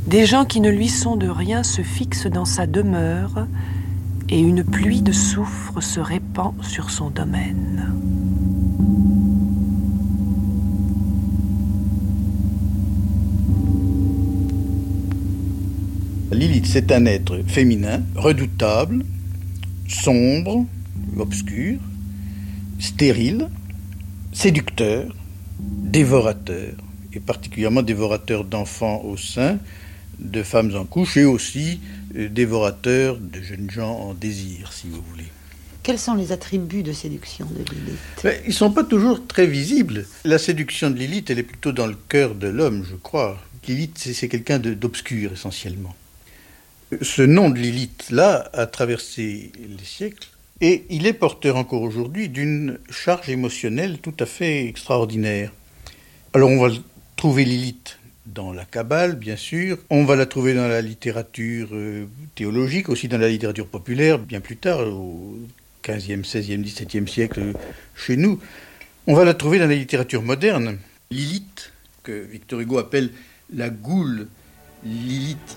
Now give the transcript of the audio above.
Des gens qui ne lui sont de rien se fixent dans sa demeure et une pluie de soufre se répand sur son domaine. Lilith, c'est un être féminin, redoutable, sombre, obscur, stérile, séducteur, dévorateur, et particulièrement dévorateur d'enfants au sein, de femmes en couche, et aussi dévorateur de jeunes gens en désir, si vous voulez. Quels sont les attributs de séduction de Lilith ? Ils ne sont pas toujours très visibles. La séduction de Lilith, elle est plutôt dans le cœur de l'homme, je crois. Lilith, c'est quelqu'un d'obscur, essentiellement. Ce nom de Lilith-là a traversé les siècles, et il est porteur encore aujourd'hui d'une charge émotionnelle tout à fait extraordinaire. Alors on va trouver Lilith dans la Kabbale, bien sûr, on va la trouver dans la littérature théologique, aussi dans la littérature populaire, bien plus tard, au XVe, XVIe, XVIIe siècle chez nous. On va la trouver dans la littérature moderne. Lilith, que Victor Hugo appelle la goule, Lilith